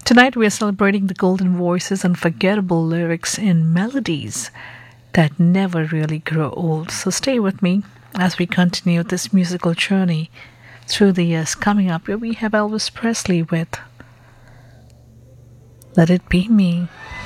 Tonight we are celebrating the golden voices, unforgettable lyrics, and melodies that never really grow old. So stay with me as we continue this musical journey through the years. Coming up, here we have Elvis Presley with Let It Be Me.